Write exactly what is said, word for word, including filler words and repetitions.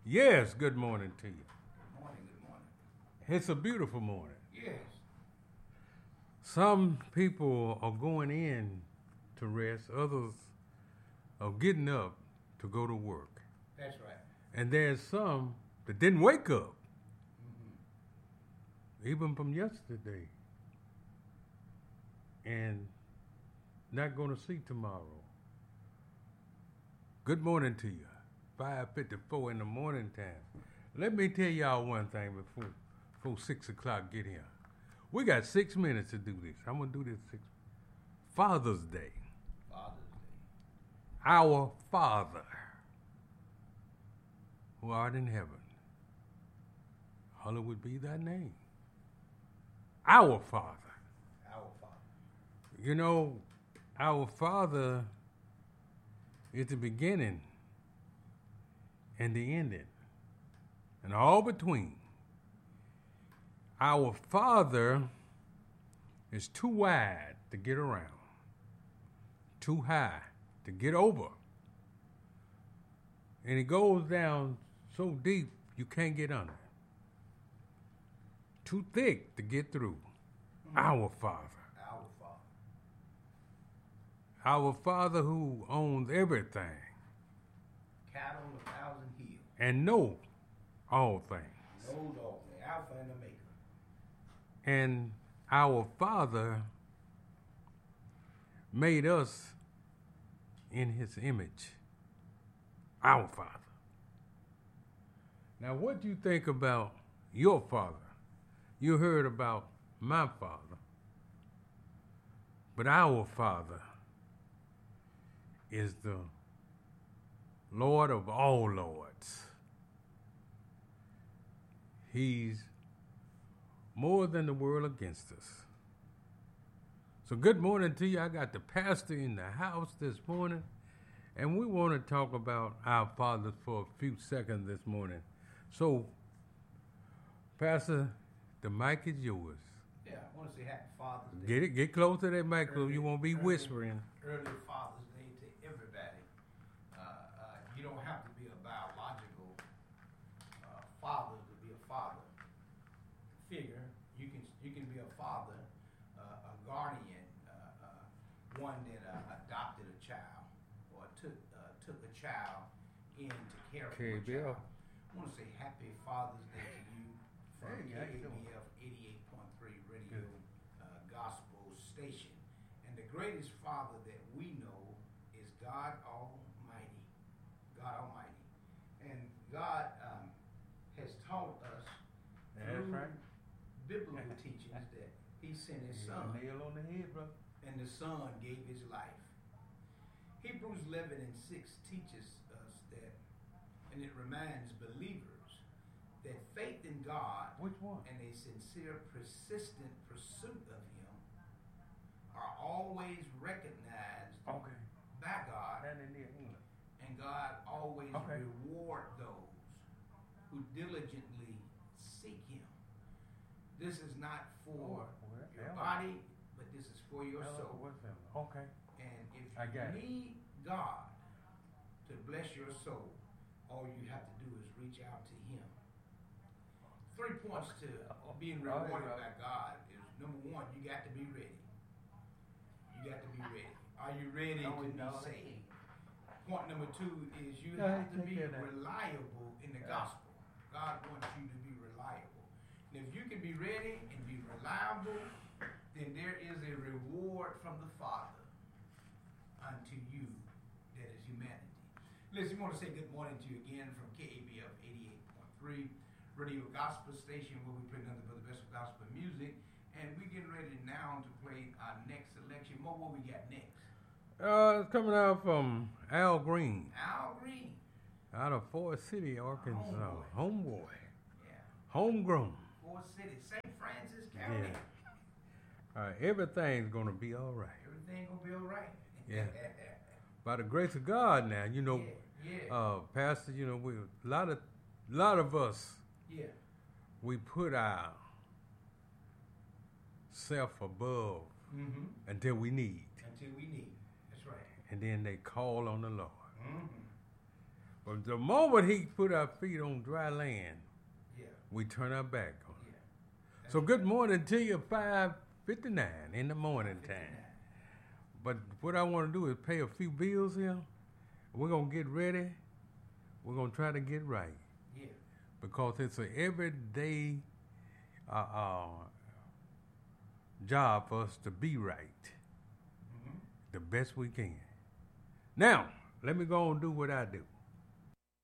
Yes, good morning to you. Good morning, good morning. It's a beautiful morning. Yes. Some people are going in to rest, others are getting up to go to work. That's right. And there's some that didn't wake up, Mm-hmm. even from yesterday, and not going to see tomorrow. Good morning to you. five fifty-four in the morning time. Let me tell y'all one thing before, before six o'clock get here. We got six minutes to do this. I'm going to do this six. Father's Day. Father's Day. Our Father, who art in heaven, hallowed be thy name. Our Father. Our Father. You know, our Father is the beginning and the ending, and all between. Our Father is too wide to get around, too high to get over, and it goes down so deep you can't get under, too thick to get through. Mm-hmm. Our Father. Our Father. Our Father who owns everything. Cattle on a thousand hills. And know all things. Knows all things. Alpha and Omega. And our Father made us in his image. Our Father. Now, what do you think about your Father? You heard about my Father. But our Father is the Lord of all lords. He's more than the world against us. So good morning to you. I got the pastor in the house this morning, and we want to talk about our fathers for a few seconds this morning. So, Pastor, the mic is yours. Yeah, I want to say Happy Father's Day. Get it, get close to that mic, so Early- you won't be early- whispering. Early Father's Day to everybody. Uh, uh, you don't have to be a biological uh, father to be a father figure. You can you can be a father, uh, a guardian, uh, uh, one that uh, adopted a child or took uh, took a child in to care for Okay, a Bill. child. I want to say Happy Father's Day to you from Hey, K how A you B doing? F eighty-eight point three Radio Good. uh, Gospel Station. And the greatest Father that we know is God Almighty. God Almighty. And God um, has taught us That's through right. biblical teachings that He sent His Son, Nail on the head, brother. and the Son gave His life. Hebrews eleven and six teaches us that, and it reminds believers that faith in God Which one? and a sincere, persistent pursuit of Him are always recognized Okay. by God, And in the England. and God always Okay. reward those who diligently seek Him. This is not for Oh, well, your yeah. body, but this is for your Hello, soul. what family? Okay. And if I got you it. need God to bless your soul, all you have to do is reach out to Him. Three points to being Oh, yeah. rewarded by God is number one, you got to be ready. You got to be ready. Are you ready No, to we be don't. saved? Point number two is you Yeah, have to take be care of that. reliable in the Yeah. gospel. God wants you to be reliable. And if you can be ready and be reliable, then there is a reward from the Father unto you that is humanity. Listen, we want to say good morning to you again from K A B F eighty-eight point three Radio Gospel Station, where we play nothing but the best of gospel music. And we're getting ready now to play our next selection. Mo, what we got next? Uh, it's coming out from Al Green, Al Green. out of Forest City, Arkansas. Homeboy. Homeboy. Yeah. Homegrown. Forest City, Saint Francis County. Yeah. All right, everything's gonna be all right. Everything gonna be all right. Yeah. By the grace of God, now you know, Yeah. Yeah. uh, Pastor. You know, we a lot of, lot of us, yeah. we put our self above Mm-hmm. until we need, Until we need. That's right. and then they call on the Lord. Mm-hmm. But the moment he put our feet on dry land, Yeah. we turn our back on Yeah. it. So good morning to you, five fifty-nine in the morning time. But what I want to do is pay a few bills here. We're going to get ready. We're going to try to get right. Yeah. Because it's an everyday uh, uh, job for us to be right Mm-hmm. the best we can. Now, let me go and do what I do.